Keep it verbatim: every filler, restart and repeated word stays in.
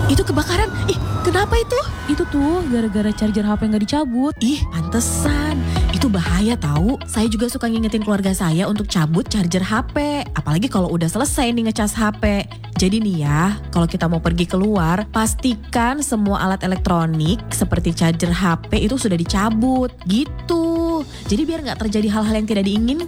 Itu kebakaran. Ih, kenapa itu? Itu tuh gara-gara charger H P nggak dicabut. Ih, pantesan. Itu bahaya tahu. Saya juga suka ngingetin keluarga saya untuk cabut charger H P. Apalagi kalau udah selesai nih ngecas H P. Jadi nih ya, kalau kita mau pergi keluar, pastikan semua alat elektronik seperti charger H P itu sudah dicabut. Gitu. Jadi biar nggak terjadi hal-hal yang tidak diinginkan.